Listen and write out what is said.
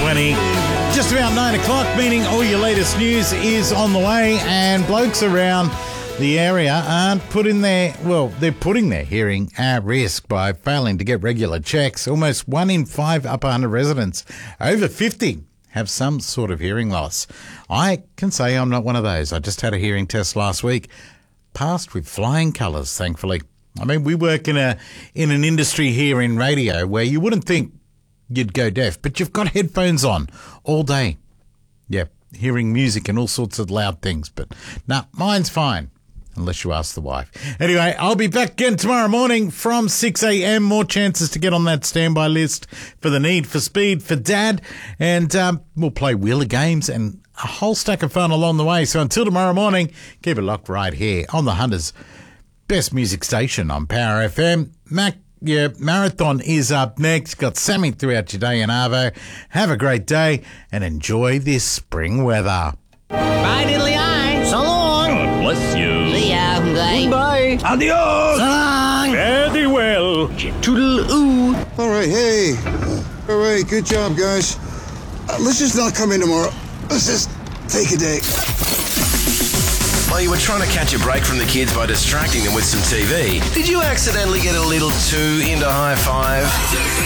7:20. Just about 9 o'clock, meaning all your latest news is on the way, and blokes around the area aren't putting their hearing at risk by failing to get regular checks. Almost 1 in 5 upper 100 residents over 50 have some sort of hearing loss. I can say I'm not one of those. I just had a hearing test last week. Passed with flying colours, thankfully. I mean, we work in an industry here in radio where you wouldn't think you'd go deaf, but you've got headphones on all day. Yeah, hearing music and all sorts of loud things. But nah, mine's fine, unless you ask the wife. Anyway, I'll be back again tomorrow morning from 6 a.m. More chances to get on that standby list for the Need for Speed for Dad. And we'll play Wheeler games and a whole stack of fun along the way. So until tomorrow morning, keep it locked right here on the Hunters' best music station on Power FM. Marathon is up next. Got Sammy throughout your day in Arvo. Have a great day and enjoy this spring weather. Bye, diddly-eye. So long. God bless you. See ya. Bye. Adios. So long. Very well. Toodle-oo. All right, hey. All right, good job, guys. Let's just not come in tomorrow. Let's just take a day. While you were trying to catch a break from the kids by distracting them with some TV, did you accidentally get a little too into High Five?